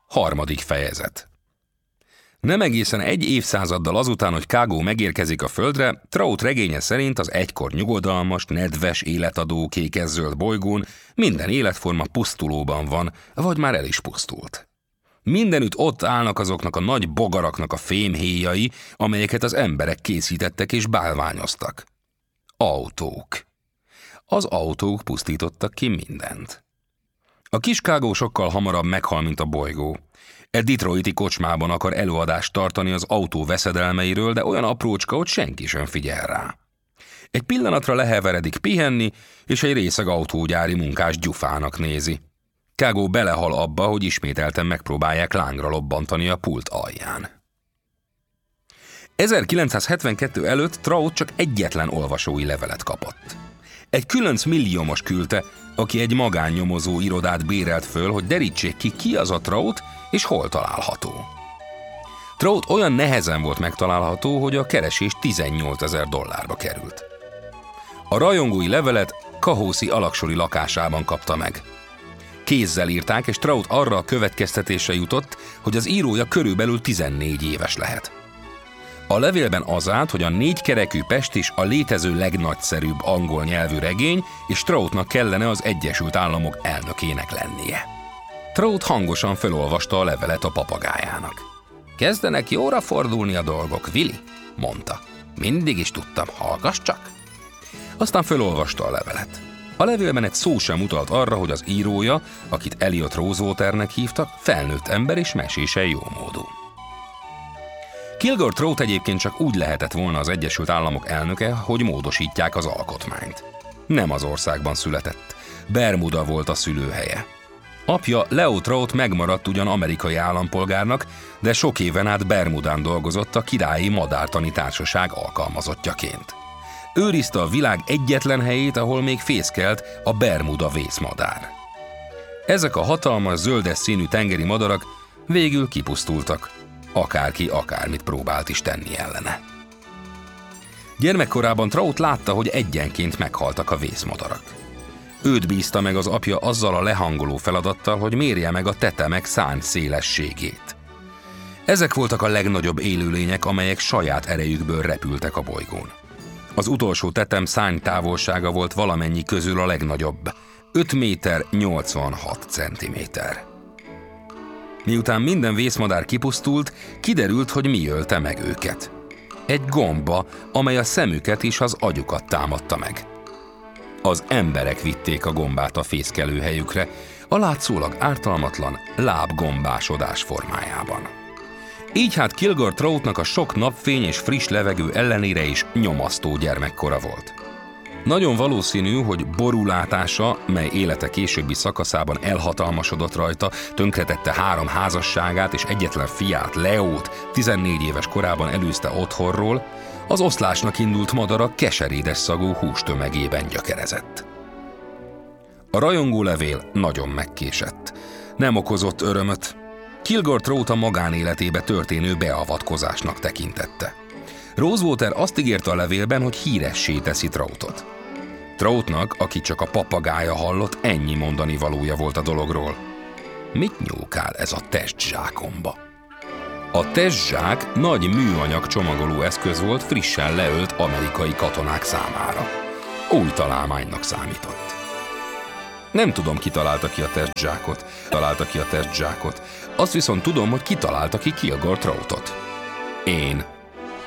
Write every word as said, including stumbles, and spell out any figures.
Harmadik fejezet. Nem egészen egy évszázaddal azután, hogy Kágó megérkezik a földre, Trout regénye szerint az egykor nyugodalmas, nedves, életadó kékes-zöld bolygón minden életforma pusztulóban van, vagy már el is pusztult. Mindenütt ott állnak azoknak a nagy bogaraknak a fémhéjai, amelyeket az emberek készítettek és bálványoztak. Autók. Az autók pusztítottak ki mindent. A kis Kágó sokkal hamarabb meghal, mint a bolygó. Egy detroiti kocsmában akar előadást tartani az autó veszedelmeiről, de olyan aprócska, hogy senki sem figyel rá. Egy pillanatra leheveredik pihenni, és egy részeg autógyári munkás gyufának nézi. Kágó belehal abba, hogy ismételten megpróbálják lángra lobbantani a pult alján. ezerkilencszázhetvenkettő előtt Trout csak egyetlen olvasói levelet kapott. Egy különc milliómos küldte, aki egy magánnyomozó irodát bérelt föl, hogy derítsék ki, ki az a Trout, és hol található. Trout olyan nehezen volt megtalálható, hogy a keresés tizennyolcezer dollárba került. A rajongói levelet Kahoszi alaksori lakásában kapta meg. Kézzel írták, és Trout arra a következtetésre jutott, hogy az írója körülbelül tizennégy éves lehet. A levélben az állt, hogy a négykerekű pestis a létező legnagyszerűbb angol nyelvű regény, és Troutnak kellene az Egyesült Államok elnökének lennie. Trout hangosan felolvasta a levelet a papagájának. Kezdenek jóra fordulni a dolgok, Willy, mondta. Mindig is tudtam, hallgass csak. Aztán felolvasta a levelet. A levélben egy szó sem utalt arra, hogy az írója, akit Elliot Rosewaternek hívtak, felnőtt ember és mesésen jómódú. Kilgore Trout egyébként csak úgy lehetett volna az Egyesült Államok elnöke, hogy módosítják az alkotmányt. Nem az országban született. Bermuda volt a szülőhelye. Apja Leo Trout megmaradt ugyan amerikai állampolgárnak, de sok éven át Bermudán dolgozott a Királyi Madártani Társaság alkalmazottjaként. Őrizte a világ egyetlen helyét, ahol még fészkelt a Bermuda vészmadár. Ezek a hatalmas, zöldes színű tengeri madarak végül kipusztultak, akárki akármit próbált is tenni ellene. Gyermekkorában Trout látta, hogy egyenként meghaltak a vészmadarak. Őt bízta meg az apja azzal a lehangoló feladattal, hogy mérje meg a tetemek szárny szélességét. Ezek voltak a legnagyobb élőlények, amelyek saját erejükből repültek a bolygón. Az utolsó tetem szárny távolsága volt valamennyi közül a legnagyobb, öt méter nyolcvanhat centiméter. Miután minden vészmadár kipusztult, kiderült, hogy mi ölte meg őket. Egy gomba, amely a szemüket és az agyukat támadta meg. Az emberek vitték a gombát a fészkelőhelyükre, a látszólag ártalmatlan lábgombásodás formájában. Így hát Kilgore Troutnak a sok napfény és friss levegő ellenére is nyomasztó gyermekkora volt. Nagyon valószínű, hogy borulátása, mely élete későbbi szakaszában elhatalmasodott rajta, tönkretette három házasságát és egyetlen fiát, Leót, tizennégy éves korában elűzte otthonról, az oszlásnak indult madara keserédes szagú hústömegében gyökerezett. A rajongó levél nagyon megkésett. Nem okozott örömöt. Kilgore Trout a magánéletébe történő beavatkozásnak tekintette. Rosewater azt ígérte a levélben, hogy híressé teszi Troutot. Troutnak, aki csak a papagája hallott, ennyi mondani valója volt a dologról. Mit nyúkál ez a testzsákomba? A testzsák nagy műanyag csomagoló eszköz volt frissen leölt amerikai katonák számára. Új találmánynak számított. Nem tudom, ki találta ki a testzsákot. Találta ki a testzsákot. Azt viszont tudom, hogy ki találta ki Kilgore Troutot. Én.